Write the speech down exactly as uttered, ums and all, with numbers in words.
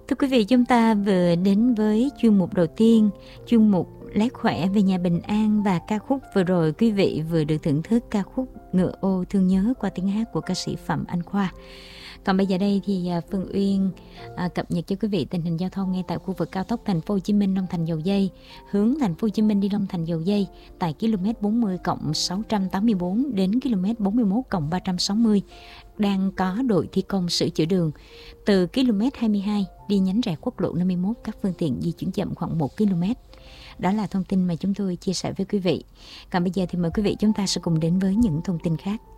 Thưa quý vị, chúng ta vừa đến với chuyên mục đầu tiên, chuyên mục Lẽ Khỏe về nhà bình an, và ca khúc vừa rồi quý vị vừa được thưởng thức ca khúc Ngựa ô thương nhớ qua tiếng hát của ca sĩ Phạm Anh Khoa. Còn bây giờ đây thì Phương Uyên à, cập nhật cho quý vị tình hình giao thông ngay tại khu vực cao tốc Thành phố Hồ Chí Minh Long Thành Dầu Giây, hướng Thành phố Hồ Chí Minh đi Long Thành Dầu Giây tại km bốn mươi cộng sáu trăm tám mươi bốn đến km bốn mươi mốt cộng ba trăm sáu mươi đang có đội thi công sửa chữa đường. Từ km hai mươi hai đi nhánh rẽ quốc lộ năm mươi mốt, các phương tiện di chuyển chậm khoảng một ki lô mét. Đó là thông tin mà chúng tôi chia sẻ với quý vị. Còn bây giờ thì mời quý vị chúng ta sẽ cùng đến với những thông tin khác.